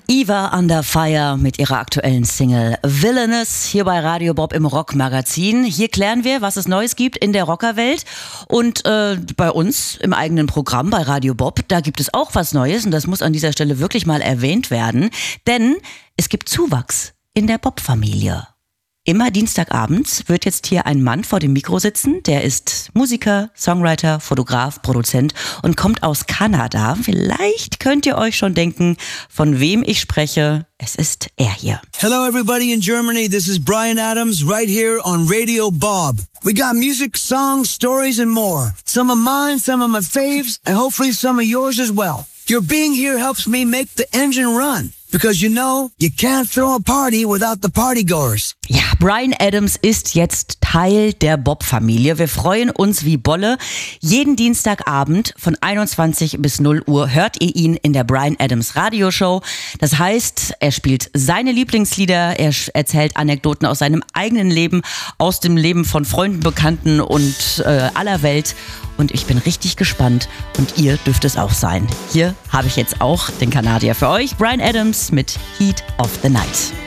Eva Under Fire mit ihrer aktuellen Single Villainous hier bei Radio Bob im Rockmagazin. Hier klären wir, was es Neues gibt in der Rockerwelt. Und bei uns im eigenen Programm bei Radio Bob, da gibt es auch was Neues. Und das muss an dieser Stelle wirklich mal erwähnt werden. Denn es gibt Zuwachs in der Bob-Familie. Immer Dienstagabends wird jetzt hier ein Mann vor dem Mikro sitzen, der ist Musiker, Songwriter, Fotograf, Produzent und kommt aus Kanada. Vielleicht könnt ihr euch schon denken, von wem ich spreche. Es ist er hier. Hello everybody in Germany, this is Bryan Adams right here on Radio Bob. We got music, songs, stories and more. Some of mine, some of my faves, and hopefully some of yours as well. Your being here helps me make the engine run. Because you know, you can't throw a party without the partygoers. Ja, Bryan Adams ist jetzt Teil der Bob-Familie. Wir freuen uns wie Bolle. Jeden Dienstagabend von 21 bis 0 Uhr hört ihr ihn in der Bryan Adams Radioshow. Das heißt, er spielt seine Lieblingslieder, er erzählt Anekdoten aus seinem eigenen Leben, aus dem Leben von Freunden, Bekannten und aller Welt. Und ich bin richtig gespannt und ihr dürft es auch sein. Hier habe ich jetzt auch den Kanadier für euch, Bryan Adams mit Heat of the Night.